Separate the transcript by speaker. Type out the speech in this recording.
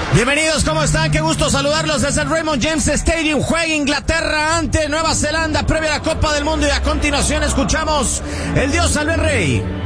Speaker 1: Bienvenidos, ¿cómo están? Qué gusto saludarlos desde el Raymond James Stadium. Juega Inglaterra ante Nueva Zelanda previa a la Copa del Mundo y a continuación escuchamos El Dios salve al Rey.